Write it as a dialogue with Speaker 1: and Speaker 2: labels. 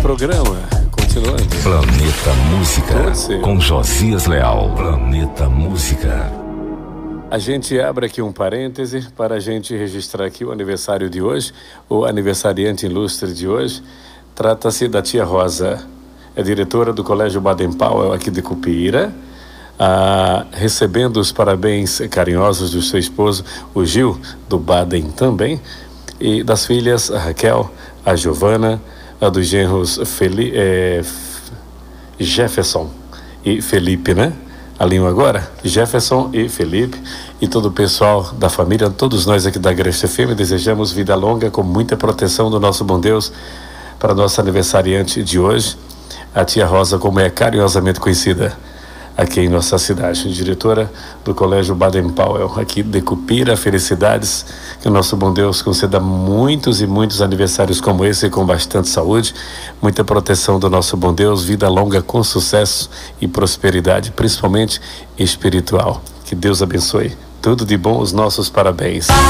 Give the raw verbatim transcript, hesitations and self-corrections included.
Speaker 1: programa, continuando.
Speaker 2: Planeta Música, com Josias Leal. Planeta Música.
Speaker 1: A gente abre aqui um parêntese para a gente registrar aqui o aniversário de hoje, o aniversariante ilustre de hoje. Trata-se da tia Rosa, é diretora do Colégio Baden-Powell aqui de Cupira, ah, recebendo os parabéns carinhosos do seu esposo, o Gil, do Baden também, e das filhas a Raquel, a Giovana, a dos genros Feli, é, Jefferson e Felipe, né? A língua agora, Jefferson e Felipe, e todo o pessoal da família, todos nós aqui da Igreja F M, desejamos vida longa com muita proteção do nosso bom Deus para nosso aniversariante de hoje, a tia Rosa, como é carinhosamente conhecida aqui em nossa cidade, diretora do Colégio Baden-Powell, aqui de Cupira. Felicidades, que o nosso bom Deus conceda muitos e muitos aniversários como esse, com bastante saúde, muita proteção do nosso bom Deus, vida longa com sucesso e prosperidade, principalmente espiritual. Que Deus abençoe. Tudo de bom, os nossos parabéns.